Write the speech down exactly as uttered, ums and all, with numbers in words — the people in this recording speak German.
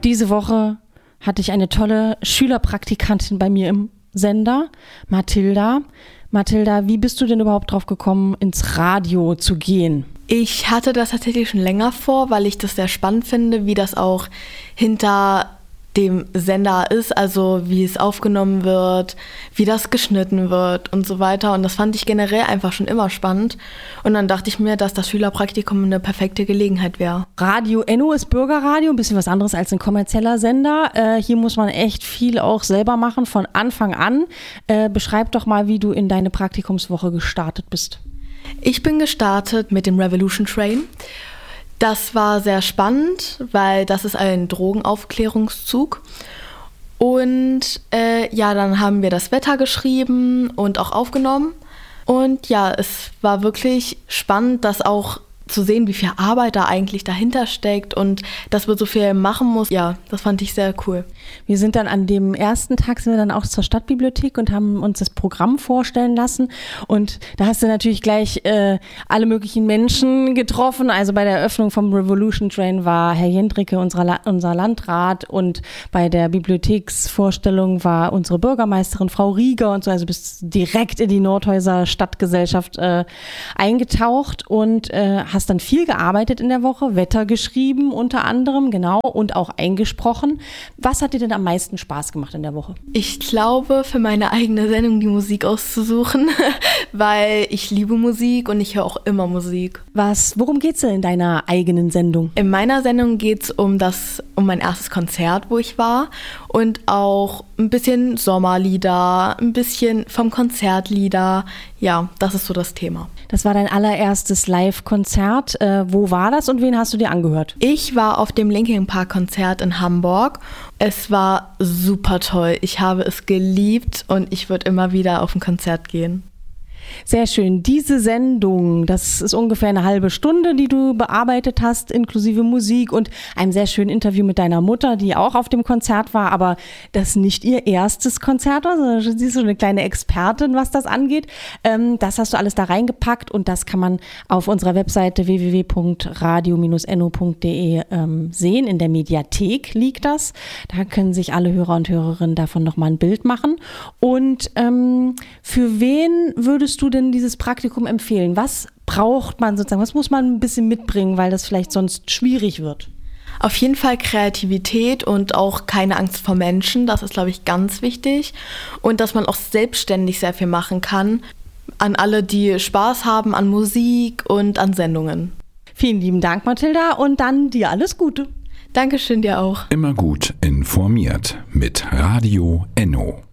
Diese Woche hatte ich eine tolle Schülerpraktikantin bei mir im Sender, Mathilda. Mathilda, wie bist du denn überhaupt drauf gekommen, ins Radio zu gehen? Ich hatte das tatsächlich schon länger vor, weil ich das sehr spannend finde, wie das auch hinter dem Sender ist, also wie es aufgenommen wird, wie das geschnitten wird und so weiter. Und das fand ich generell einfach schon immer spannend. Und dann dachte ich mir, dass das Schülerpraktikum eine perfekte Gelegenheit wäre. Radio Enno ist Bürgerradio, ein bisschen was anderes als ein kommerzieller Sender. Äh, hier muss man echt viel auch selber machen, von Anfang an. Äh, beschreib doch mal, wie du in deine Praktikumswoche gestartet bist. Ich bin gestartet mit dem Revolution Train. Das war sehr spannend, weil das ist ein Drogenaufklärungszug. Und äh, ja, dann haben wir das Wetter geschrieben und auch aufgenommen. Und ja, es war wirklich spannend, das auch zu sehen, wie viel Arbeit da eigentlich dahinter steckt und dass man so viel machen muss. Ja, das fand ich sehr cool. Wir sind dann an dem ersten Tag sind wir dann auch zur Stadtbibliothek und haben uns das Programm vorstellen lassen. Und da hast du natürlich gleich äh, alle möglichen Menschen getroffen. Also bei der Eröffnung vom Revolution Train war Herr Jendricke, unser, La- unser Landrat, und bei der Bibliotheksvorstellung war unsere Bürgermeisterin Frau Rieger und so. Also bist direkt in die Nordhäuser Stadtgesellschaft äh, eingetaucht und äh, hast dann viel gearbeitet in der Woche, Wetter geschrieben unter anderem, genau, und auch eingesprochen. Was hat dir denn am meisten Spaß gemacht in der Woche? Ich glaube, für meine eigene Sendung die Musik auszusuchen, weil ich liebe Musik und ich höre auch immer Musik. Was, worum geht's denn in deiner eigenen Sendung? In meiner Sendung geht's um das, um mein erstes Konzert, wo ich war, und auch ein bisschen Sommerlieder, ein bisschen vom Konzertlieder. Ja, das ist so das Thema. Das war dein allererstes Live-Konzert. Äh, wo war das und wen hast du dir angehört? Ich war auf dem Linkin Park Konzert in Hamburg. Es war super toll. Ich habe es geliebt und ich würde immer wieder auf ein Konzert gehen. Sehr schön. Diese Sendung, das ist ungefähr eine halbe Stunde, die du bearbeitet hast, inklusive Musik und einem sehr schönen Interview mit deiner Mutter, die auch auf dem Konzert war, aber das nicht ihr erstes Konzert war, sondern sie ist so eine kleine Expertin, was das angeht. Ähm, das hast du alles da reingepackt und das kann man auf unserer Webseite w w w punkt radio Bindestrich enno punkt d e ähm, sehen. In der Mediathek liegt das. Da können sich alle Hörer und Hörerinnen davon nochmal ein Bild machen. Und ähm, für wen würdest du denn dieses Praktikum empfehlen? Was braucht man sozusagen? Was muss man ein bisschen mitbringen, weil das vielleicht sonst schwierig wird? Auf jeden Fall Kreativität und auch keine Angst vor Menschen. Das ist, glaube ich, ganz wichtig. Und dass man auch selbstständig sehr viel machen kann. An alle, die Spaß haben an Musik und an Sendungen. Vielen lieben Dank, Mathilda. Und dann dir alles Gute. Dankeschön, dir auch. Immer gut informiert mit Radio Enno.